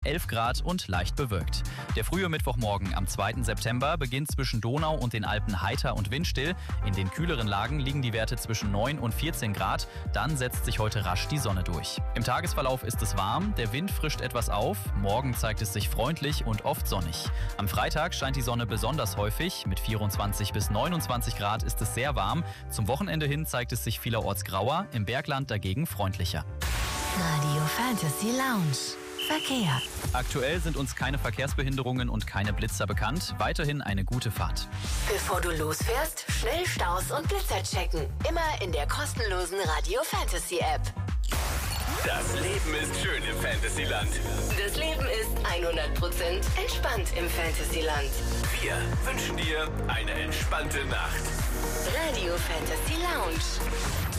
11 Grad und leicht bewölkt. Der frühe Mittwochmorgen am 2. September beginnt zwischen Donau und den Alpen heiter und windstill. In den kühleren Lagen liegen die Werte zwischen 9 und 14 Grad. Dann setzt sich heute rasch die Sonne durch. Im Tagesverlauf ist es warm, der Wind frischt etwas auf. Morgen zeigt es sich freundlich und oft sonnig. Am Freitag scheint die Sonne besonders häufig. Mit 24 bis 29 Grad ist es sehr warm. Zum Wochenende hin zeigt es sich vielerorts grauer, im Bergland dagegen freundlicher. Radio Fantasy Lounge. Verkehr. Aktuell sind uns keine Verkehrsbehinderungen und keine Blitzer bekannt. Weiterhin eine gute Fahrt. Bevor du losfährst, schnell Staus und Blitzer checken. Immer in der kostenlosen Radio Fantasy App. Das Leben ist schön im Fantasyland. Das Leben ist 100% entspannt im Fantasyland. Wir wünschen dir eine entspannte Nacht. Radio Fantasy Lounge.